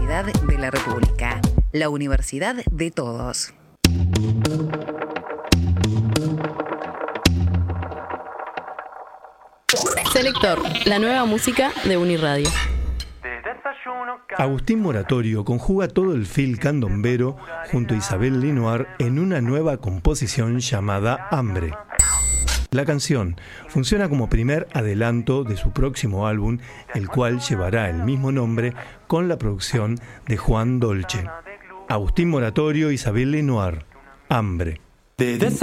Universidad de la República, la universidad de todos. Selector, la nueva música de Uniradio. Agustín Moratorio conjuga todo el feel candombero junto a Isabel Lenoir en una nueva composición llamada Hambre. La canción funciona como primer adelanto de su próximo álbum, el cual llevará el mismo nombre con la producción de Juan Dolce. Agustín Moratorio, Isabel Lenoir, Hambre.